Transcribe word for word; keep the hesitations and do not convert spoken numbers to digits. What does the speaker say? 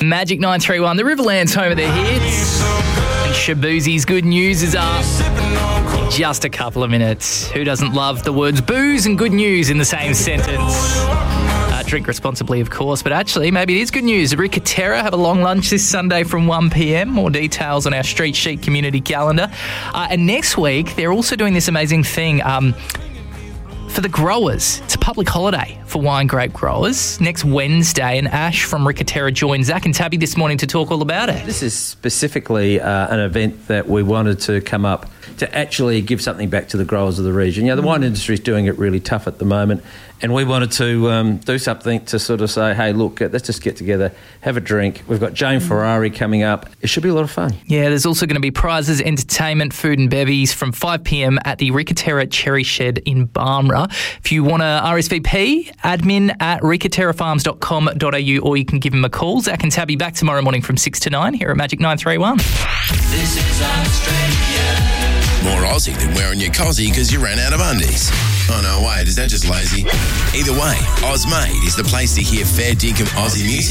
Magic nine three one, the Riverland's home of their hits. And Shaboozie's Good News is up in just a couple of minutes. Who doesn't love the words booze and good news in the same sentence? Uh, drink responsibly, of course, but actually, maybe it is good news. Ricatera have a long lunch this Sunday from one p.m. More details on our Street Sheet community calendar. Uh, and next week, they're also doing this amazing thing. Um, For the growers, it's a public holiday for wine grape growers next Wednesday, and Ash from Ricatera joined Zach and Tabby this morning to talk all about it. This is specifically uh, an event that we wanted to come up to actually give something back to the growers of the region. You know, the wine industry is doing it really tough at the moment, and we wanted to um, do something to sort of say, hey, look, let's just get together, have a drink. We've got Jane Ferrari coming up. It should be a lot of fun. Yeah, there's also going to be prizes, entertainment, food and bevies from five p.m. at the Ricatera Cherry Shed in Barmera. If you want to R S V P, admin at ricatera farms dot com dot a u, or you can give him a call. Zach and Tabby back tomorrow morning from six to nine here at Magic nine three one. This is Australia. More Aussie than wearing your cozzy because you ran out of undies. Oh, no, wait, is that just lazy? Either way, Ozmade is the place to hear fair dinkum Aussie music.